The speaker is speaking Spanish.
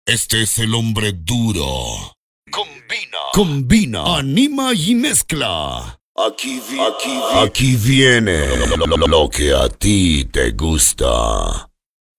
Este es el hombre duro. Combina, anima y mezcla. Aquí viene lo que a ti te gusta.